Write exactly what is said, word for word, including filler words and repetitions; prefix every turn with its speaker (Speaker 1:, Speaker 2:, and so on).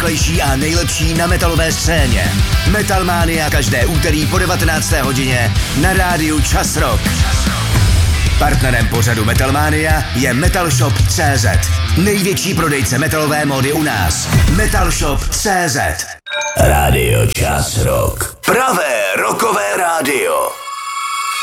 Speaker 1: nejrychlejší a nejlepší na metalové scéně. Metalmania každé úterý po devatenácté hodině na rádiu Čas Rock. Partnerem pořadu Metalmania je Metalshop tečka cé zet. Největší prodejce metalové módy u nás. Metalshop tečka cé zet.
Speaker 2: Rádio Čas Rock.
Speaker 1: Pravé rockové rádio.